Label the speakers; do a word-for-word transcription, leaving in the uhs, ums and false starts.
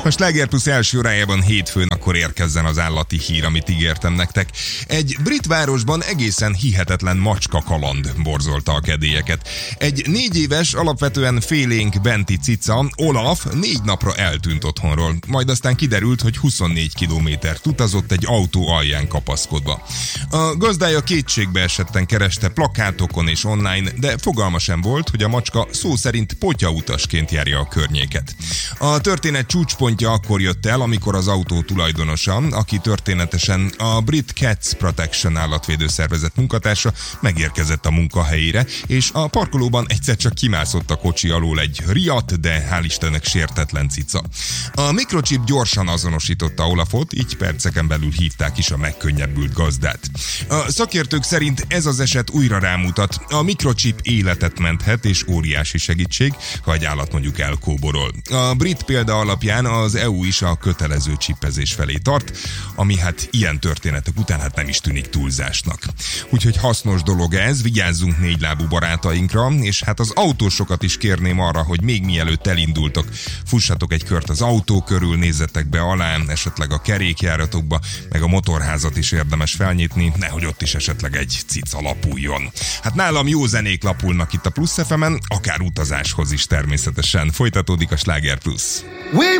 Speaker 1: A Sláger Plus első órájában hétfőn akkor érkezzen az állati hír, amit ígértem nektek. Egy brit városban egészen hihetetlen macska kaland borzolta a kedélyeket. Egy négy éves, alapvetően félénk benti cica, Olaf négy napra eltűnt otthonról. Majd aztán kiderült, hogy huszonnégy kilométert utazott egy autó alján kapaszkodva. A gazdája kétségbe esetten kereste plakátokon és online, de fogalma sem volt, hogy a macska szó szerint potyautasként járja a környéket. A történet csúcspontja akkor jött el, amikor az autó tulajdonosa, aki történetesen a Brit Cats Protection állatvédő szervezet munkatársa, megérkezett a munkahelyére, és a parkolóban egyszer csak kimászott a kocsi alól egy riadt, de hál' Istennek sértetlen cica. A mikrochip gyorsan azonosította Olafot, így perceken belül hívták is a megkönnyebbült gazdát. A szakértők szerint ez az eset újra rámutat, a mikrochip életet menthet, és óriási segítség, ha egy állat mondjuk elkóborol. A brit példa alapján az é u is a kötelező csippezés felé tart, ami hát ilyen történetek után hát nem is tűnik túlzásnak. Úgyhogy hasznos dolog ez, vigyázzunk négylábú barátainkra, és hát az autósokat is kérném arra, hogy még mielőtt elindultok, fussatok egy kört az autó körül, nézzetek be alá, esetleg a kerékjáratokba, meg a motorházat is érdemes felnyitni, nehogy ott is esetleg egy cica lapuljon. Hát nálam jó zenék lapulnak itt a Plusz ef emen, akár utazáshoz is természetesen. Folytatódik a Sláger Plus.